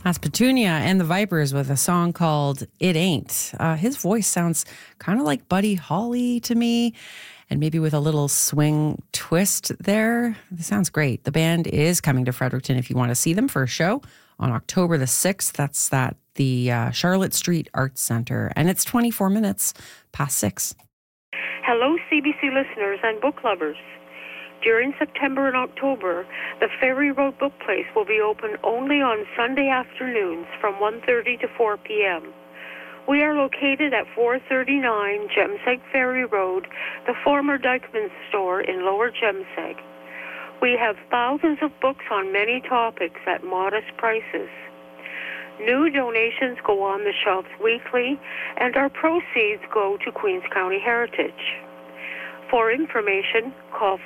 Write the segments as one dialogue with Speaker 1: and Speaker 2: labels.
Speaker 1: That's Petunia and the Vipers with a song called It Ain't. His voice sounds kind of like Buddy Holly to me, and maybe with a little swing twist there. It sounds great. The band is coming to Fredericton if you want to see them for a show on October the 6th. That's at the Charlotte Street Arts Center, and it's 24 minutes past 6.
Speaker 2: Hello, CBC listeners and book lovers. During September and October, the Ferry Road Book Place will be open only on Sunday afternoons from 1:30 to 4 p.m. We are located at 439 Jemseg Ferry Road, the former Dykeman store in Lower Jemseg. We have thousands of books on many topics at modest prices. New donations go on the shelves weekly, and our proceeds go to Queens County Heritage. For information, call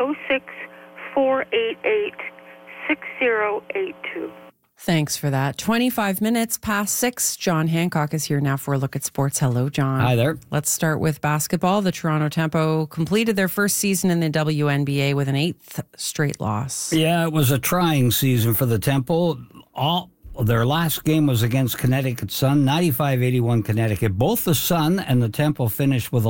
Speaker 2: 506-488-6082.
Speaker 1: Thanks for that. 25 minutes past 6. John Hancock is here now for a look at sports. Hello, John.
Speaker 3: Hi there.
Speaker 1: Let's start with basketball. The Toronto Tempo completed their first season in the WNBA with an 8th straight loss.
Speaker 3: Yeah, it was a trying season for the Tempo. Their last game was against Connecticut Sun, 95-81 Connecticut. Both the Sun and the Tempo finished with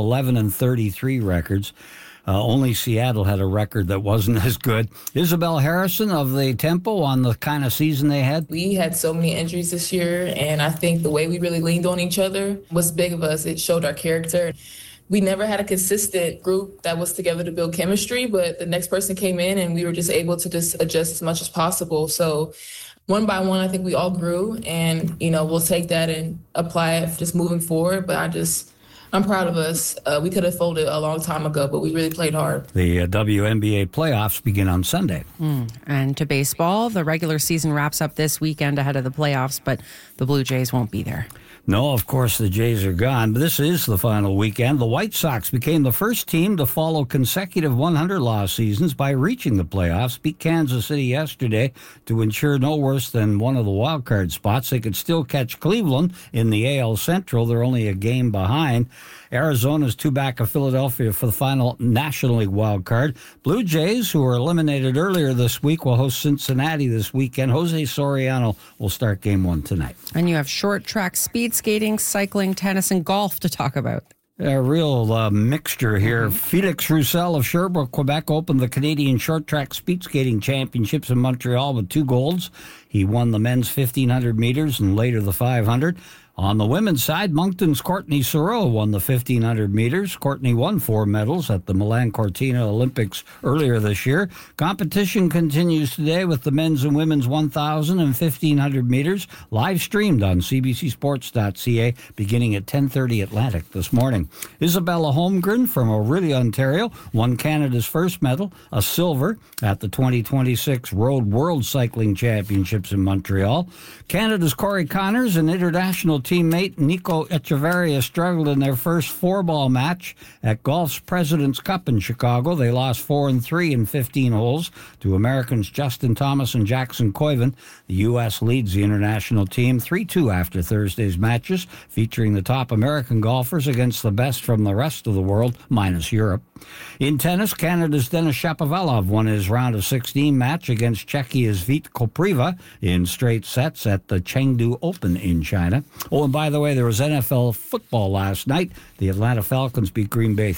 Speaker 3: 11-33 records. Only Seattle had a record that wasn't as good. Isabel Harrison of the Tempo on the kind of season they had.
Speaker 4: We had so many injuries this year, and I think the way we really leaned on each other was big of us. It showed our character. We never had a consistent group that was together to build chemistry, but the next person came in and we were just able to just adjust as much as possible. So one by one, I think we all grew, and, we'll take that and apply it just moving forward. But I'm proud of us. We could have folded a long time ago, but we really played hard.
Speaker 3: The WNBA playoffs begin on Sunday.
Speaker 1: And to baseball, the regular season wraps up this weekend ahead of the playoffs, but the Blue Jays won't be there.
Speaker 3: No, of course, the Jays are gone, but this is the final weekend. The White Sox became the first team to follow consecutive 100-loss seasons by reaching the playoffs, beat Kansas City yesterday to ensure no worse than one of the wild card spots. They could still catch Cleveland in the AL Central. They're only a game behind. Arizona's 2 back of Philadelphia for the final National League wild card. Blue Jays, who were eliminated earlier this week, will host Cincinnati this weekend. Jose Soriano will start game 1 tonight.
Speaker 1: And you have short track, speed skating, cycling, tennis, and golf to talk about.
Speaker 3: A real mixture here. Felix Roussel of Sherbrooke, Quebec, opened the Canadian Short Track Speed Skating Championships in Montreal with 2 golds. He won the men's 1,500 meters and later the 500. On the women's side, Moncton's Courtney Sorrell won the 1,500 meters. Courtney won 4 medals at the Milan Cortina Olympics earlier this year. Competition continues today with the men's and women's 1,000 and 1,500 meters, live streamed on cbcsports.ca beginning at 10:30 Atlantic this morning. Isabella Holmgren from Orillia, Ontario, won Canada's first medal, a silver, at the 2026 Road World Cycling Championships in Montreal. Canada's Corey Connors, an international teammate Nico Echeverria, struggled in their first 4-ball match at golf's President's Cup in Chicago. They lost 4-3 in 15 holes to Americans Justin Thomas and Jackson Koiven. The U.S. leads the international team 3-2 after Thursday's matches, featuring the top American golfers against the best from the rest of the world, minus Europe. In tennis, Canada's Denis Shapovalov won his round of 16 match against Czechia's Vít Kopriva in straight sets at the Chengdu Open in China. Oh, and by the way, there was NFL football last night. The Atlanta Falcons beat Green Bay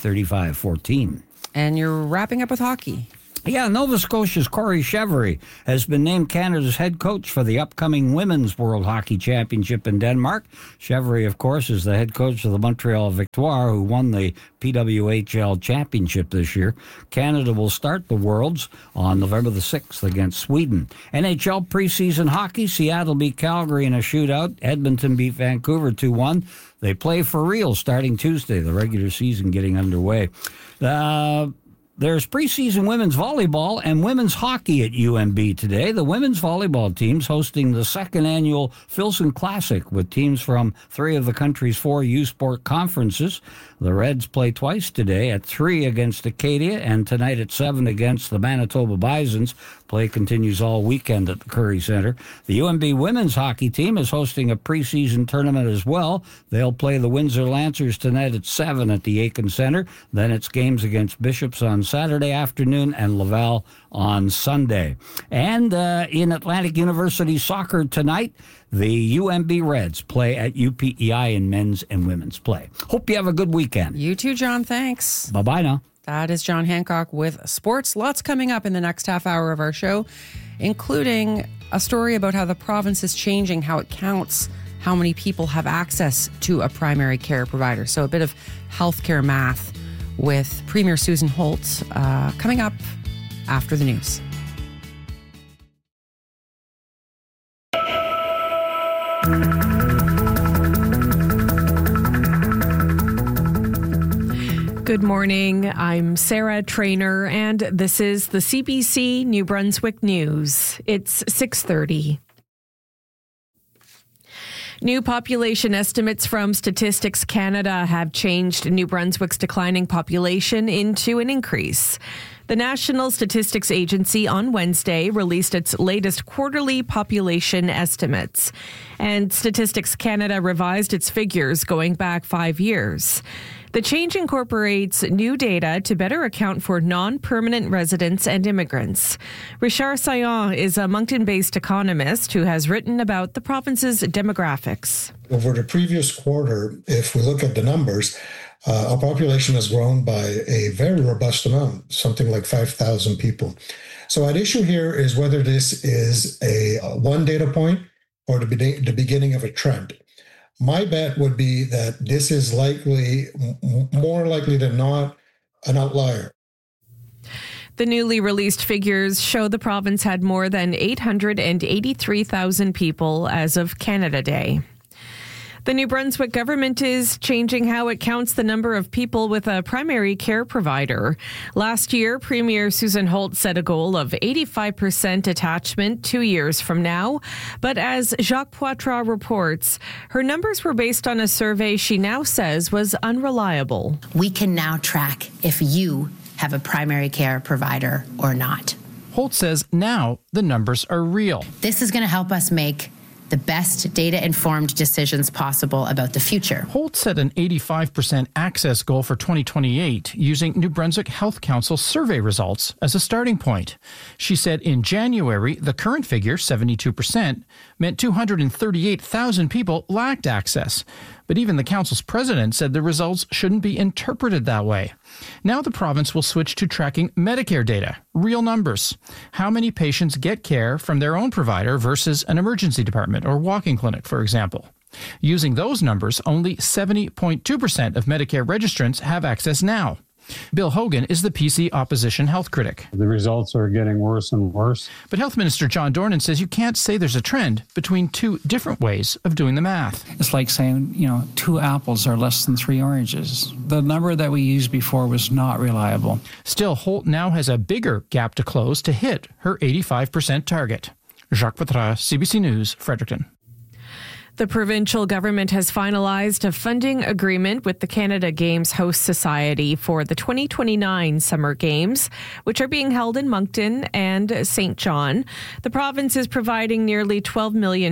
Speaker 3: 35-14.
Speaker 1: And you're wrapping up with hockey.
Speaker 3: Yeah, Nova Scotia's Corey Chevery has been named Canada's head coach for the upcoming Women's World Hockey Championship in Denmark. Chevery, of course, is the head coach of the Montreal Victoire, who won the PWHL Championship this year. Canada will start the Worlds on November the 6th against Sweden. NHL preseason hockey, Seattle beat Calgary in a shootout. Edmonton beat Vancouver 2-1. They play for real starting Tuesday, the regular season getting underway. There's preseason women's volleyball and women's hockey at UNB today. The women's volleyball team's hosting the 2nd annual Filson Classic with teams from 3 of the country's 4 U-Sport conferences. The Reds play twice today, at 3 against Acadia and tonight at 7 against the Manitoba Bisons. Play continues all weekend at the Curry Center. The UNB women's hockey team is hosting a preseason tournament as well. They'll play the Windsor Lancers tonight at 7 at the Aiken Center. Then it's games against Bishops on Saturday afternoon and Laval on Sunday. And in Atlantic University soccer tonight, the UNB Reds play at UPEI in men's and women's play. Hope you have a good weekend.
Speaker 1: You too, John. Thanks.
Speaker 3: Bye-bye now.
Speaker 1: That is John Hancock with sports. Lots coming up in the next half hour of our show, including a story about how the province is changing how it counts how many people have access to a primary care provider. So a bit of healthcare math with Premier Susan Holt coming up after the news.
Speaker 5: Good morning. I'm Sarah Trainer, and this is the CBC New Brunswick News. It's 6:30. New population estimates from Statistics Canada have changed New Brunswick's declining population into an increase. The National Statistics Agency on Wednesday released its latest quarterly population estimates, and Statistics Canada revised its figures going back 5 years. The change incorporates new data to better account for non-permanent residents and immigrants. Richard Saillant is a Moncton-based economist who has written about the province's demographics.
Speaker 6: Over the previous quarter, if we look at the numbers, our population has grown by a very robust amount, something like 5,000 people. So at issue here is whether this is a one data point or the beginning of a trend. My bet would be that this is likely, more likely than not, an outlier.
Speaker 5: The newly released figures show the province had more than 883,000 people as of Canada Day. The New Brunswick government is changing how it counts the number of people with a primary care provider. Last year, Premier Susan Holt set a goal of 85% attachment 2 years from now. But as Jacques Poitras reports, her numbers were based on a survey she now says was unreliable.
Speaker 7: We can now track if you have a primary care provider or not.
Speaker 8: Holt says now the numbers are real.
Speaker 7: This is going to help us make the best data-informed decisions possible about the future.
Speaker 8: Holt set an 85% access goal for 2028 using New Brunswick Health Council survey results as a starting point. She said in January, the current figure, 72%, meant 238,000 people lacked access. But even the council's president said the results shouldn't be interpreted that way. Now the province will switch to tracking Medicare data, real numbers. How many patients get care from their own provider versus an emergency department or walk-in clinic, for example. Using those numbers, only 70.2% of Medicare registrants have access now. Bill Hogan is the PC opposition health critic.
Speaker 9: The results are getting worse and worse.
Speaker 8: But Health Minister John Dornan says you can't say there's a trend between two different ways of doing the math.
Speaker 10: It's like saying, 2 apples are less than 3 oranges. The number that we used before was not reliable.
Speaker 8: Still, Holt now has a bigger gap to close to hit her 85% target. Jacques Poitras, CBC News, Fredericton.
Speaker 5: The provincial government has finalized a funding agreement with the Canada Games Host Society for the 2029 Summer Games, which are being held in Moncton and St. John. The province is providing nearly $12 million.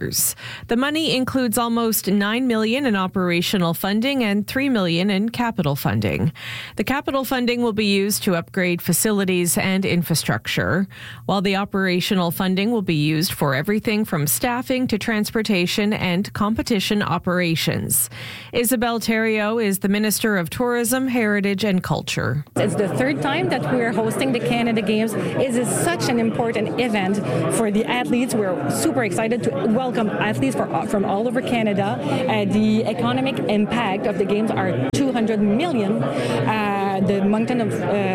Speaker 5: The money includes almost $9 million in operational funding and $3 million in capital funding. The capital funding will be used to upgrade facilities and infrastructure, while the operational funding will be used for everything from staffing to transportation and competition operations. Isabel Theriault is the Minister of Tourism, Heritage and Culture.
Speaker 11: It's the third time that we're hosting the Canada Games. It is such an important event for the athletes. We're super excited to welcome athletes from all over Canada. The economic impact of the games are $200 million. The Moncton of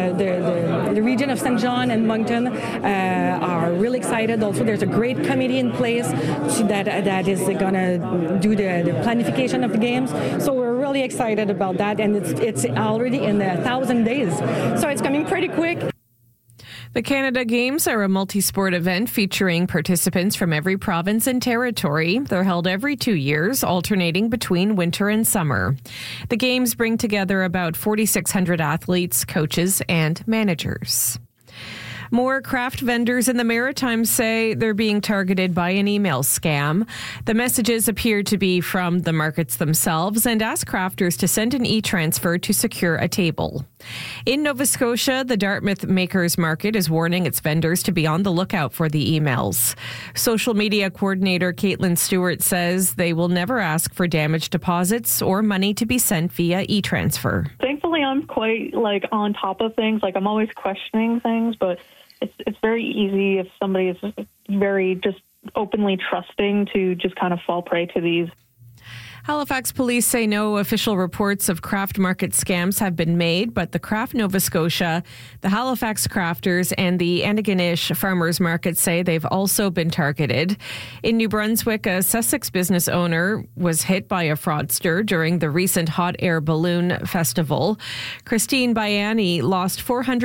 Speaker 11: the region of St. John and Moncton are really excited. Also, there's a great committee in place that is going to do the planification of the games. So we're really excited about that, and it's already in 1,000 days. So it's coming pretty quick.
Speaker 5: The Canada Games are a multi-sport event featuring participants from every province and territory. They're held every 2 years, alternating between winter and summer. The games bring together about 4,600 athletes, coaches, and managers. More craft vendors in the Maritimes say they're being targeted by an email scam. The messages appear to be from the markets themselves and ask crafters to send an e-transfer to secure a table. In Nova Scotia, the Dartmouth Makers Market is warning its vendors to be on the lookout for the emails. Social media coordinator Caitlin Stewart says they will never ask for damage deposits or money to be sent via e-transfer.
Speaker 12: Thankfully, I'm quite on top of things. I'm always questioning things, but it's very easy if somebody is very just openly trusting to just kind of fall prey to these.
Speaker 5: Halifax police say no official reports of craft market scams have been made, but the Craft Nova Scotia, the Halifax Crafters, and the Antigonish Farmers Market say they've also been targeted. In New Brunswick, a Sussex business owner was hit by a fraudster during the recent Hot Air Balloon Festival. Christine Bayani lost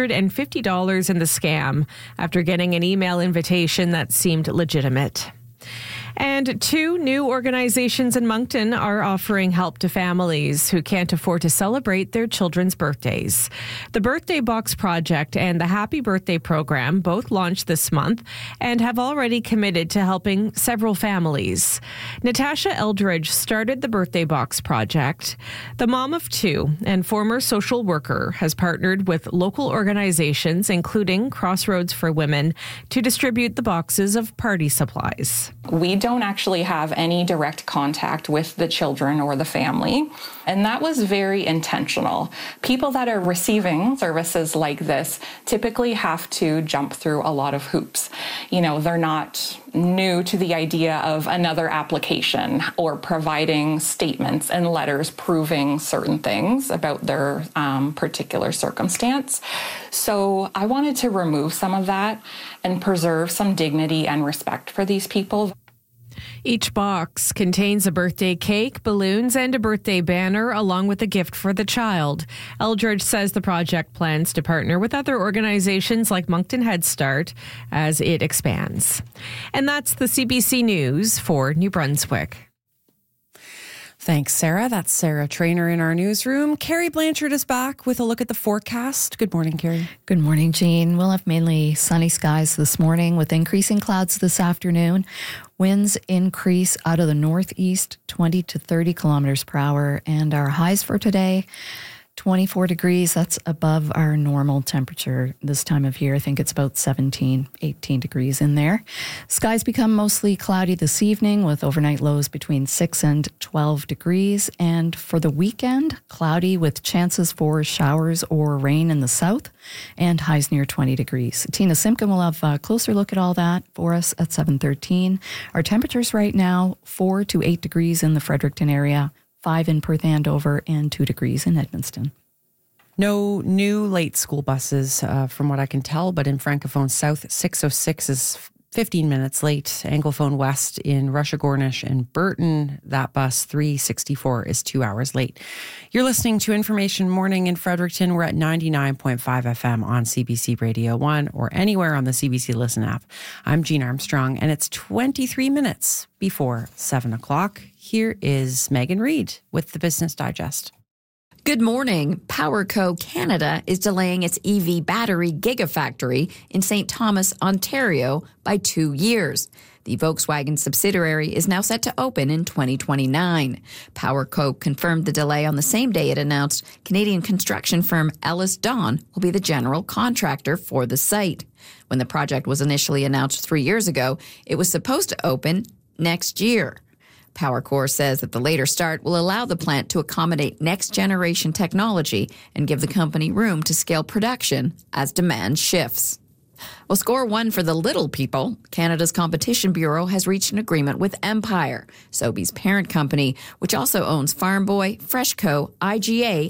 Speaker 5: $450 in the scam after getting an email invitation that seemed legitimate. And 2 new organizations in Moncton are offering help to families who can't afford to celebrate their children's birthdays. The Birthday Box Project and the Happy Birthday Program both launched this month and have already committed to helping several families. Natasha Eldridge started the Birthday Box Project. The mom of 2 and former social worker has partnered with local organizations, including Crossroads for Women, to distribute the boxes of party supplies.
Speaker 13: We don't actually have any direct contact with the children or the family, and that was very intentional. People that are receiving services like this typically have to jump through a lot of hoops. They're not new to the idea of another application or providing statements and letters proving certain things about their particular circumstance. So I wanted to remove some of that and preserve some dignity and respect for these people.
Speaker 5: Each box contains a birthday cake, balloons, and a birthday banner, along with a gift for the child. Eldridge says the project plans to partner with other organizations like Moncton Head Start as it expands. And that's the CBC News for New Brunswick.
Speaker 1: Thanks, Sarah. That's Sarah Trainer in our newsroom. Carrie Blanchard is back with a look at the forecast. Good morning, Carrie.
Speaker 14: Good morning, Jean. We'll have mainly sunny skies this morning with increasing clouds this afternoon. Winds increase out of the northeast, 20 to 30 kilometers per hour. And our highs for today, 24 degrees. That's above our normal temperature this time of year. I think it's about 17, 18 degrees in there. Skies become mostly cloudy this evening with overnight lows between 6 and 12 degrees. And for the weekend, cloudy with chances for showers or rain in the south and highs near 20 degrees. Tina Simpkin will have a closer look at all that for us at 7:13. Our temperatures right now, 4 to 8 degrees in the Fredericton area, 5 in Perth Andover, and 2 degrees in Edmundston.
Speaker 1: No new late school buses from what I can tell, but in Francophone South, 606 is 15 minutes late. Anglophone West in Russia-Gornish and Burton, that bus 364 is 2 hours late. You're listening to Information Morning in Fredericton. We're at 99.5 FM on CBC Radio 1 or anywhere on the CBC Listen app. I'm Jean Armstrong, and it's 23 minutes before 7 o'clock. Here is Megan Reid with the Business Digest.
Speaker 15: Good morning. PowerCo Canada is delaying its EV battery gigafactory in St. Thomas, Ontario by 2 years. The Volkswagen subsidiary is now set to open in 2029. PowerCo confirmed the delay on the same day it announced Canadian construction firm Ellis Dawn will be the general contractor for the site. When the project was initially announced 3 years ago, it was supposed to open next year. PowerCo says that the later start will allow the plant to accommodate next-generation technology and give the company room to scale production as demand shifts. Well, score one for the little people. Canada's Competition Bureau has reached an agreement with Empire, Sobeys' parent company, which also owns Farm Boy, Freshco, IGA,